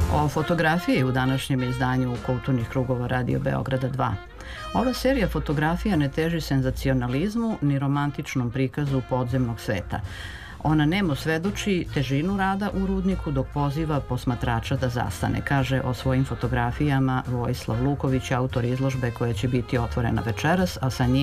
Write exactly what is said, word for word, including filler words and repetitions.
O fotografiji u današnjem izdanju Kulturnih krugova Radio Beograda dva. Ova serija fotografija ne teži senzacionalizmu ni romantičnom prikazu podzemnog sveta. Ona nemo svedoči težinu rada u rudniku dok poziva posmatrača da zastane, kaže o svojim fotografijama Vojislav Luković, autor izložbe koja će biti otvorena večeras, a sa njim